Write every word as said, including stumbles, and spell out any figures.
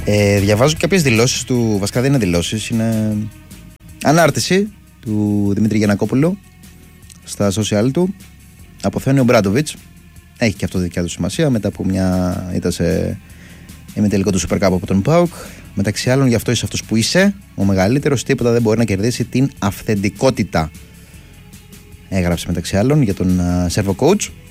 Ε, διαβάζω κάποιες δηλώσεις του. Βασικά δεν είναι δηλώσεις, είναι ανάρτηση του Δημήτρη Γιαννακόπουλου στα social του. Αποθέωνει ο Μπράντοβιτς. Έχει και αυτό δικιά του σημασία μετά από μια ήττα σε ημιτελικό του Super Cup από τον ΠΑΟΚ. Μεταξύ άλλων, γι' αυτό είσαι αυτός που είσαι, ο μεγαλύτερος. Τίποτα δεν μπορεί να κερδίσει την αυθεντικότητα. Έγραψε μεταξύ άλλων για τον uh, Servo Coach.